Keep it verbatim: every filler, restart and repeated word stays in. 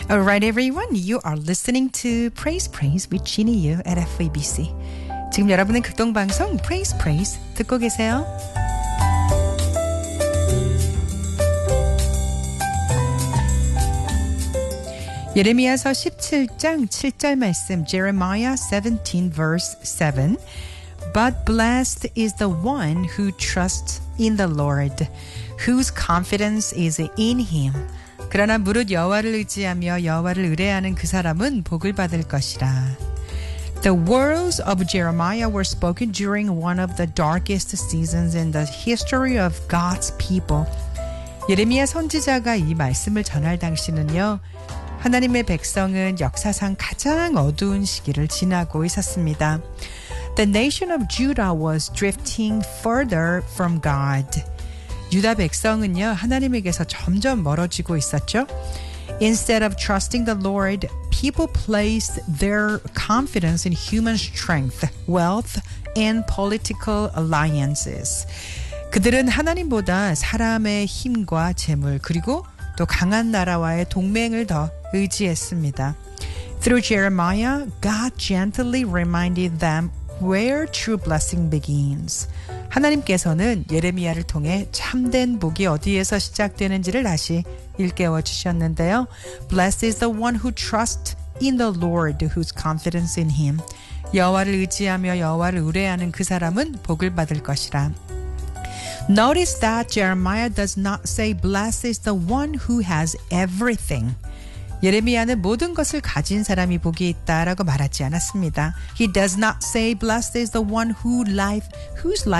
All right, everyone. You are listening to Praise Praise with Ginny Yu at 에프이비씨. 지금 여러분은 극동방송 Praise Praise 듣고 계세요. 예레미야서 십칠 장 칠 절 말씀 Jeremiah seventeen verse seven But blessed is the one who trusts in the Lord, whose confidence is in him. 그러나 무릇 여호와를 의지하며 여호와를 의뢰하는 그 사람은 복을 받을 것이라. The words of Jeremiah were spoken during one of the darkest seasons in the history of God's people. 예레미야 선지자가 이 말씀을 전할 당시는요. 하나님의 백성은 역사상 가장 어두운 시기를 지나고 있었습니다. The nation of Judah was drifting further from God. 유다 백성은요, 하나님에게서 점점 멀어지고 있었죠. Instead of trusting the Lord, people placed their confidence in human strength, wealth, and political alliances. 그들은 하나님보다 사람의 힘과 재물, 그리고 또 강한 나라와의 동맹을 더 의지했습니다. Through Jeremiah, God gently reminded them where true blessing begins. 하나님께서는 예레미야를 통해 참된 복이 어디에서 시작되는지를 다시 일깨워 주셨는데요. Blessed is the one who trusts in the Lord, whose confidence in him. 여호와를 의지하며 여호와를 의뢰하는 그 사람은 복을 받을 것이라. Notice that Jeremiah does not say blessed is the one who has everything. 예레미야는 모든 것을 가진 사람이 복이 있다라고 말하지 않았습니다. He does not say blessed is the one who life, whose life